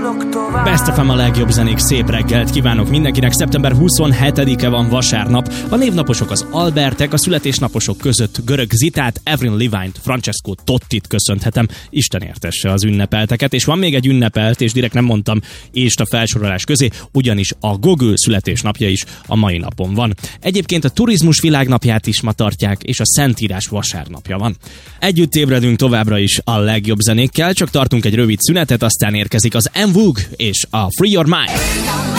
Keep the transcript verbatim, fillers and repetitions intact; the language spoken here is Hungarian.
Best ef em a legjobb zenék, szép reggelt kívánok mindenkinek. Szeptember huszonhetedike van, vasárnap. A névnaposok az Albertek, a születésnaposok között Görög Zitát, Avril Lavigne-t, Francesco Tottit köszönhetem. Isten értesse az ünnepelteket. És van még egy ünnepelt, és direkt nem mondtam és a felsorolás közé, ugyanis a Gogol születésnapja is a mai napon van. Egyébként a turizmus világnapját is ma tartják, és a Szentírás vasárnapja van. Együtt ébredünk továbbra is a legjobb zenékkel, csak tartunk egy rövid szünetet, aztán érkezik az En Vogue és a Free Your Mind.